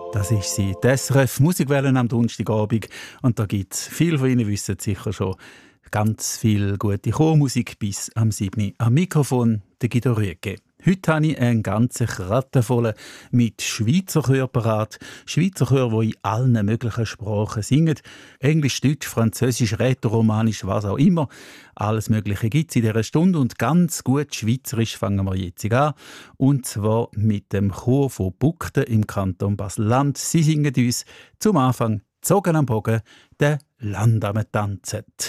Das ist sie, die SRF Musikwellen am Donnerstagabend. Und da gibt es, viele von Ihnen wissen sicher schon, ganz viel gute Chormusik bis am 7. Am Mikrofon der Guido Rüegge. Heute habe ich einen ganzen Kratten voll mit Schweizer Chören parat. Schweizer Chöre, die in allen möglichen Sprachen singen. Englisch, Deutsch, Französisch, Rätoromanisch, was auch immer. Alles Mögliche gibt es in dieser Stunde. Und ganz gut Schweizerisch fangen wir jetzt an. Und zwar mit dem Chor von Bugten im Kanton Basel-Land. Sie singen uns zum Anfang «Zogen am Bogen», «Der Land am Tanzen».